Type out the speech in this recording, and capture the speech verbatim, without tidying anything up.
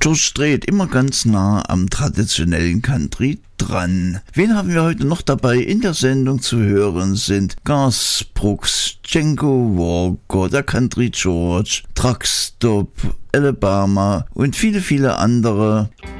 Josh Strait, immer ganz nah am traditionellen Country dran. Wen haben wir heute noch dabei in der Sendung zu hören sind Garth Brooks, Django Walker, der Country George, Truckstop, Alabama und viele, viele andere.